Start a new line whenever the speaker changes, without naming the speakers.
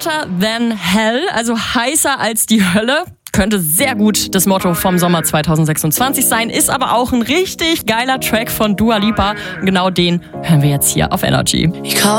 Hotter than hell, also heißer als die Hölle. Könnte sehr gut das Motto vom Sommer 2026 sein, ist aber auch ein richtig geiler Track von Dua Lipa. Genau den hören wir jetzt hier auf Energy.